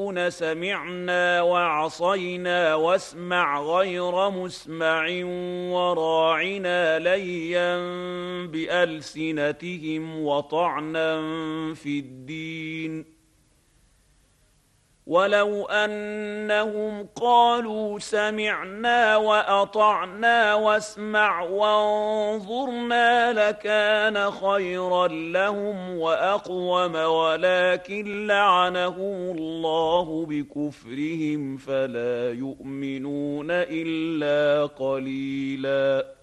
سمعنا وعصينا واسمع غير مسمع وراعنا ليا بألسنتهم وطعنا في الدين ولو أنهم قالوا سمعنا وأطعنا واسمع وانظرنا لكان خيرا لهم وأقوم ولكن لعنهم الله بكفرهم فلا يؤمنون إلا قليلا.